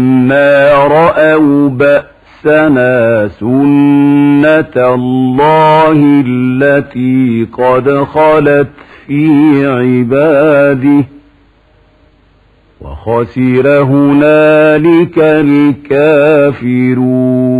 رأوا بأسنا سنة الله التي قد خلت في عباده وخسر هنالك الكافرون.